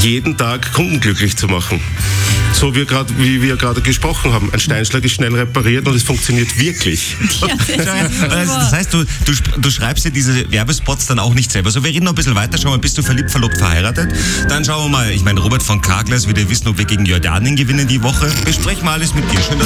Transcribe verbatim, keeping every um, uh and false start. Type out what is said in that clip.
jeden Tag Kunden glücklich zu machen. So wie, grad, wie wir gerade gesprochen haben. Ein Steinschlag ist schnell repariert und es funktioniert wirklich. Ja, das, das heißt, du, du, du schreibst dir diese Werbespots dann auch nicht selber. So, wir reden noch ein bisschen weiter. Schau mal, bist du verliebt, verlobt, verheiratet? Dann schauen wir mal, ich meine, Robert von Karglas will ja wissen, ob wir gegen Jordanien gewinnen die Woche. Besprechen wir alles mit dir. Schön, dass